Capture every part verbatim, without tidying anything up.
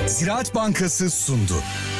Ziraat Bankası sundu.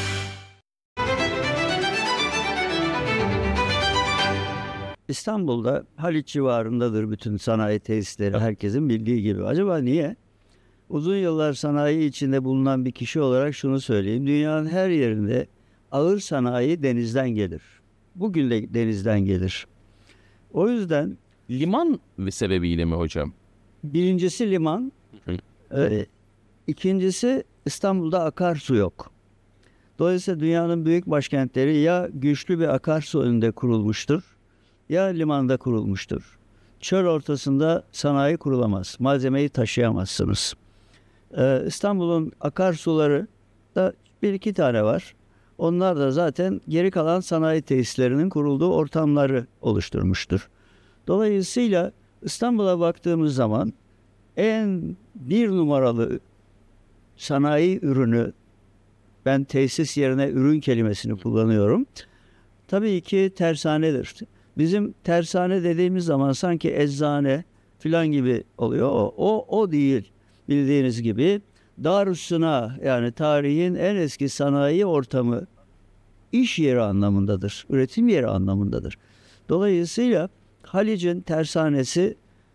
İstanbul'da Haliç civarındadır bütün sanayi tesisleri, herkesin bildiği gibi. Acaba niye? Uzun yıllar sanayi içinde bulunan bir kişi olarak şunu söyleyeyim. Dünyanın her yerinde ağır sanayi denizden gelir. Bugün de denizden gelir. O yüzden Liman ve sebebiyle mi hocam? birincisi liman, e, ikincisi İstanbul'da akarsu yok. Dolayısıyla dünyanın büyük başkentleri ya güçlü bir akarsu önünde kurulmuştur, ya limanda kurulmuştur. Çöl ortasında sanayi kurulamaz, malzemeyi taşıyamazsınız. Ee, İstanbul'un akarsuları da bir iki tane var. Onlar da zaten geri kalan sanayi tesislerinin kurulduğu ortamları oluşturmuştur. Dolayısıyla İstanbul'a baktığımız zaman en bir numaralı sanayi ürünü, ben tesis yerine ürün kelimesini kullanıyorum, tabii ki tersanedir. Bizim tersane dediğimiz zaman sanki eczane filan gibi oluyor. O, o, o değil. Bildiğiniz gibi Darüssüna, yani tarihin en eski sanayi ortamı, iş yeri anlamındadır. Üretim yeri anlamındadır. Dolayısıyla Halic'in tersanesi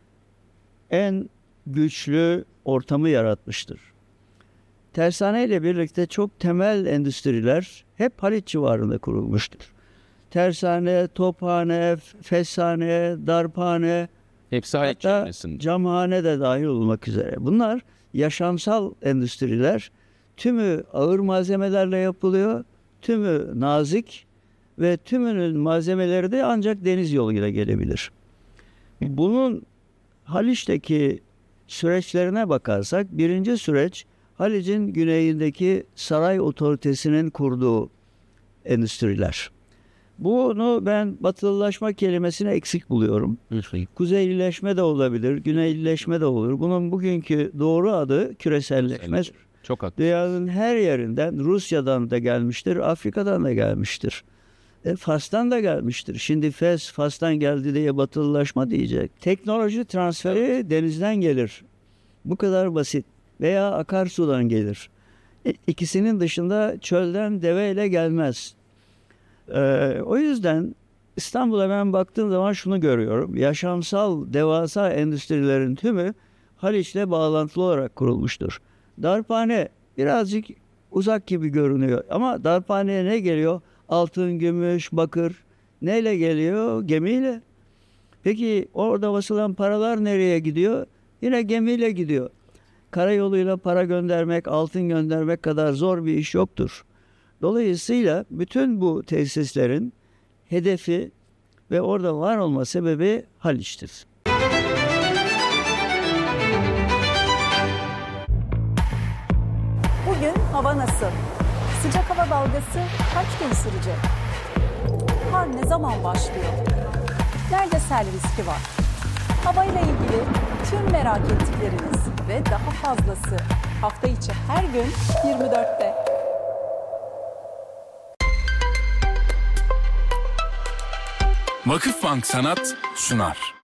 en güçlü ortamı yaratmıştır. Tersane ile birlikte çok temel endüstriler hep Haliç civarında kurulmuştur. Tersane, tophane, feshane, darphane, Hepsi Haliç hatta çevresinde. camhane de dahil olmak üzere. Bunlar yaşamsal endüstriler. Tümü ağır malzemelerle yapılıyor, tümü nazik ve tümünün malzemeleri de ancak deniz yoluyla gelebilir. Bunun Haliç'teki süreçlerine bakarsak, birinci süreç Halic'in güneyindeki saray otoritesinin kurduğu endüstriler. Bunu ben batılılaşma kelimesini eksik buluyorum. Kuzeylileşme de olabilir, güneylileşme de olur. Bunun bugünkü doğru adı küreselleşme. Çok haklı. Dünyanın her yerinden, Rusya'dan da gelmiştir, Afrika'dan da gelmiştir. E, Fas'tan da gelmiştir. Şimdi Fes, Fas'tan geldi diye batılılaşma diyecek. Teknoloji transferi evet. denizden gelir. Bu kadar basit. Veya akarsudan gelir. E, ikisinin dışında çölden deveyle gelmez. Ee, o yüzden İstanbul'a ben baktığım zaman şunu görüyorum. Yaşamsal devasa endüstrilerin tümü Haliç'le bağlantılı olarak kurulmuştur. Darphane birazcık uzak gibi görünüyor. Ama darphaneye ne geliyor? Altın, gümüş, bakır. Neyle geliyor? Gemiyle. Peki orada basılan paralar nereye gidiyor? Yine gemiyle gidiyor. Karayoluyla para göndermek, altın göndermek kadar zor bir iş yoktur. Dolayısıyla bütün bu tesislerin hedefi ve orada var olma sebebi Haliç'tir. Bugün hava nasıl? Sıcak hava dalgası kaç gün sürecek? Kar ne zaman başlıyor? Nerede sel riski var? Havayla ilgili tüm merak ettikleriniz ve daha fazlası hafta içi her gün yirmi dörtte. Vakıfbank Sanat sunar.